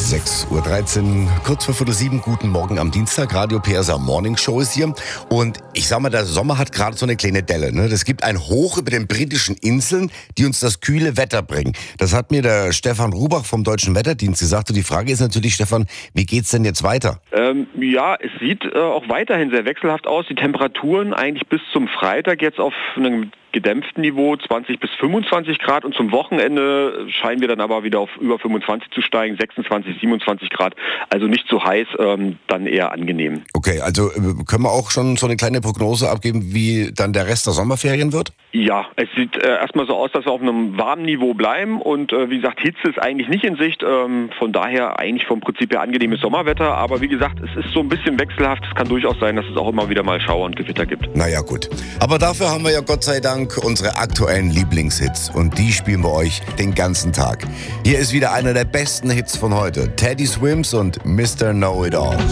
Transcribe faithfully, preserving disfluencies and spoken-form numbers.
sechs Uhr dreizehn, kurz vor Viertel sieben, guten Morgen am Dienstag. Radio P S A Morning Show ist hier. Und ich sag mal, der Sommer hat gerade so eine kleine Delle. Ne? Es gibt ein Hoch über den britischen Inseln, die uns das kühle Wetter bringen. Das hat mir der Stefan Rubach vom Deutschen Wetterdienst gesagt. Und die Frage ist natürlich, Stefan, wie geht's denn jetzt weiter? Ähm, ja, es sieht äh, auch weiterhin sehr wechselhaft aus. Die Temperaturen eigentlich bis zum Freitag jetzt auf einem gedämpften Niveau, zwanzig bis fünfundzwanzig Grad, und zum Wochenende scheinen wir dann aber wieder auf über fünfundzwanzig zu steigen, sechsundzwanzig, siebenundzwanzig Grad, also nicht so heiß, ähm, dann eher angenehm. Okay, also äh, können wir auch schon so eine kleine Prognose abgeben, wie dann der Rest der Sommerferien wird? Ja, es sieht äh, erstmal so aus, dass wir auf einem warmen Niveau bleiben und äh, wie gesagt, Hitze ist eigentlich nicht in Sicht, ähm, von daher eigentlich vom Prinzip her angenehmes Sommerwetter, aber wie gesagt, es ist so ein bisschen wechselhaft, es kann durchaus sein, dass es auch immer wieder mal Schauer und Gewitter gibt. Naja, gut. Aber dafür haben wir ja Gott sei Dank unsere aktuellen Lieblingshits und die spielen wir euch den ganzen Tag. Hier ist wieder einer der besten Hits von heute. Teddy Swims und Mister Know-It-All.